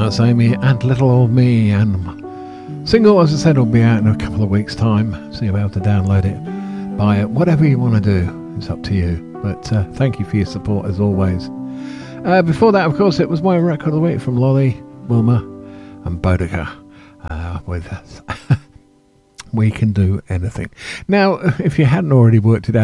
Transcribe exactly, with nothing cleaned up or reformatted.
that's Amy and Little Old Me. And single, as I said, will be out in a couple of weeks' time. So you'll be able to download it, buy it, whatever you want to do. It's up to you. But uh, thank you for your support as always. Uh, before that, of course, it was my record of the week from Lolly, Wilma, and Boudica uh, with We Can Do Anything. Now, if you hadn't already worked it out,